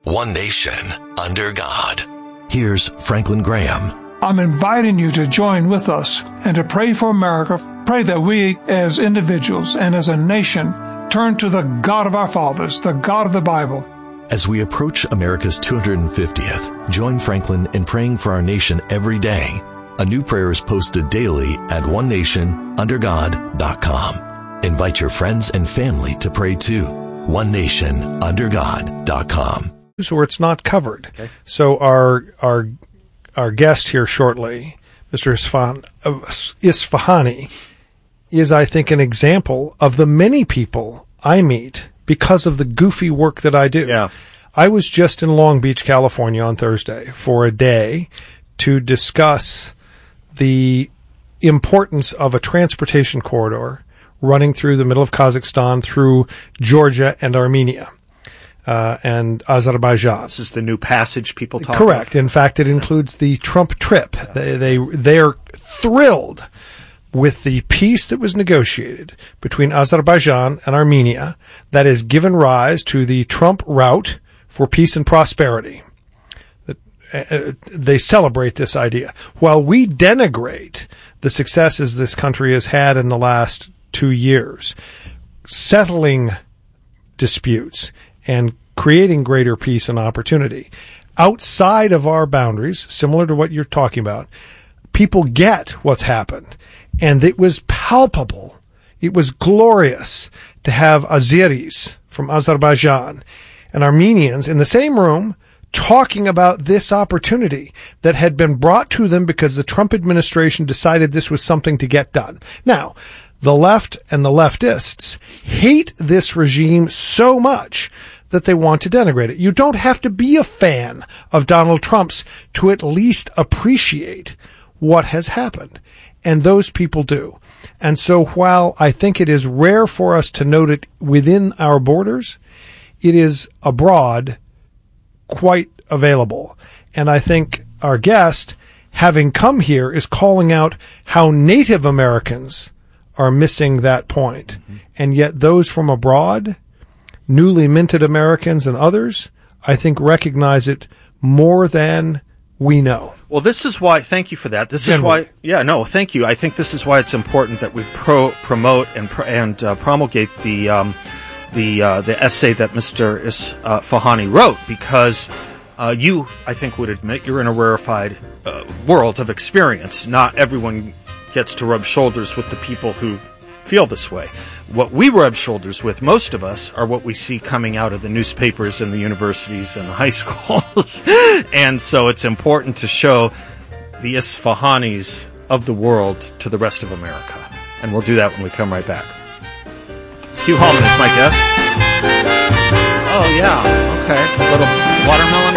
one nation, under God. Here's Franklin Graham. I'm inviting you to join with us and to pray for America. Pray that we as individuals and as a nation turn to the God of our fathers, the God of the Bible. As we approach America's 250th, join Franklin in praying for our nation every day. A new prayer is posted daily at onenationundergod.com. Invite your friends and family to pray too. onenationundergod.com. Where it's not covered. Okay. So our guest here shortly, Mr. Isfahani, is, I think, an example of the many people I meet because of the goofy work that I do. Yeah. I was just in Long Beach, California on Thursday for a day to discuss the importance of a transportation corridor running through the middle of Kazakhstan, through Georgia and Armenia. And Azerbaijan. This is the new passage people talk Correct. Of. In fact, it includes the Trump trip. They're thrilled with the peace that was negotiated between Azerbaijan and Armenia that has given rise to the Trump route for peace and prosperity. They celebrate this idea. While we denigrate the successes this country has had in the last 2 years, settling disputes and creating greater peace and opportunity outside of our boundaries, similar to what you're talking about, people get what's happened. And it was palpable. It was glorious to have Azeris from Azerbaijan and Armenians in the same room talking about this opportunity that had been brought to them because the Trump administration decided this was something to get done. Now, the left and the leftists hate this regime so much that they want to denigrate it. You don't have to be a fan of Donald Trump's to at least appreciate what has happened. And those people do. And so while I think it is rare for us to note it within our borders, it is abroad quite available. And I think our guest, having come here, is calling out how Native Americans are missing that point. Mm-hmm. And yet those from abroad, newly minted Americans and others, I think recognize it more than we know. Well, this is why, thank you for that. This is why, thank you. I think this is why it's important that we promote and promulgate the essay that Mr. Isfahani wrote, because you, I think, would admit you're in a rarefied world of experience. Not everyone gets to rub shoulders with the people who feel this way. What we rub shoulders with, most of us, are what we see coming out of the newspapers and the universities and the high schools. And so it's important to show the Isfahanis of the world to the rest of America. And we'll do that when we come right back. Hugh Hallman is my guest. Oh, yeah. Okay. A little watermelon